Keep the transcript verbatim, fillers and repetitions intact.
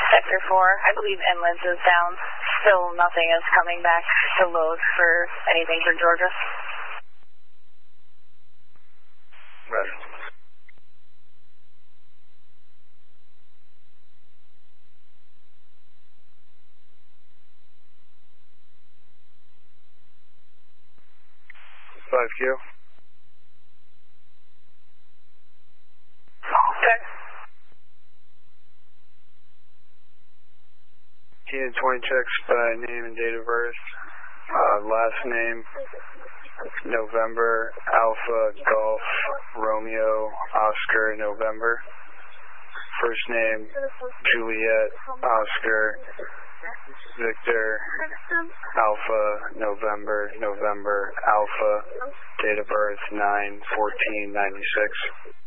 Sector four, I believe inland is down. Still nothing is coming back to load for anything for Georgia. Roger. five Q. Okay. fifteen to twenty checks by name and date of birth. Uh, last name, November, Alpha, Golf, Romeo, Oscar, November. First name, Juliet, Oscar, Victor, Alpha, November, November, Alpha. Date of birth, nine fourteen ninety-six.